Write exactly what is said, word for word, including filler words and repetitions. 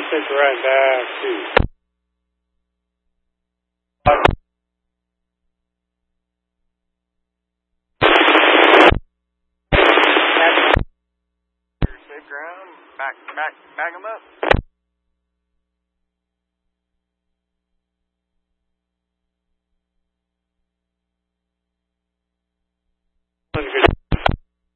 take the right back, two. Safe ground. Back, back, back them up.